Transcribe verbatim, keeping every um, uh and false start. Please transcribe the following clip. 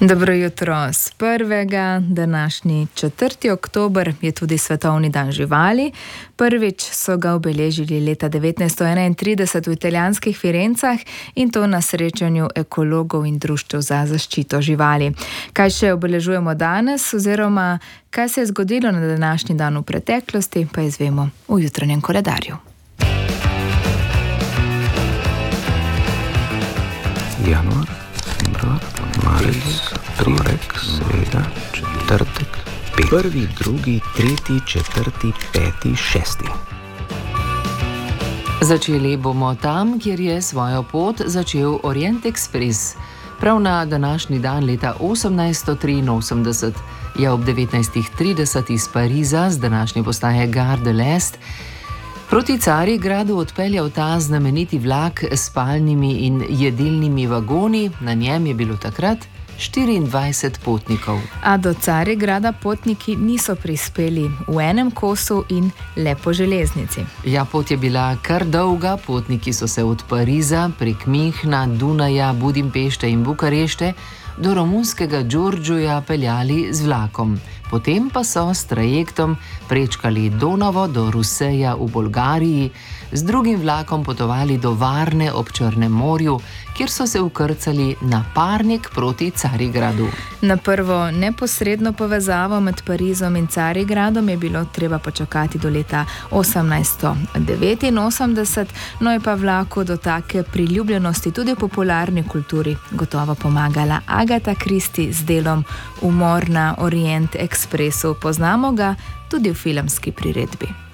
Dobro jutro z prvega. Današnji četrti oktober je tudi Svetovni dan živali. Prvič so ga obeležili leta devetnajststo enaintrideset v italijanskih Firencah in to na srečanju ekologov in društev za zaščito živali. Kaj še obeležujemo danes oziroma kaj se je zgodilo na današnji dan v preteklosti, pa izvemo v jutranjem koledarju. Januar, februar, marec, torek, sreda, četrtek, pet. Prvi, drugi, tretji, četrti, peti, šesti. Začeli bomo tam, kjer je svojo pot začel Orient Express. Prav na današnji dan leta osemnajststo triinosemdeset je ob devetnajstih trideset iz Pariza z današnje postaje Gare de l'Est proti Carigradu odpeljal ta znameniti vlak s spalnimi in jedilnimi vagoni. Na njem je bilo takrat štiriindvajset potnikov. A do Carigrada potniki niso prispeli v enem kosu in le po železnici. Ja, pot je bila kar dolga, potniki so se od Pariza prek Münchna, Dunaja, Budimpešte in Bukarešte do romunskega Đurđuja peljali z vlakom. Potem pa so s trajektom prečkali Donavo do Ruseja v Bolgariji, z drugim vlakom potovali do Varne ob Črnem morju, kjer so se vkrcali na parnik proti Carigradu. Na prvo neposredno povezavo med Parizom in Carigradom je bilo treba počakati do leta osemnajststo devetinosemdeset, no je pa vlaku do take priljubljenosti tudi v popularni kulturi gotovo pomagala Agatha Christie z delom Umor na Orient Expressu. Poznamo ga tudi v filmski priredbi.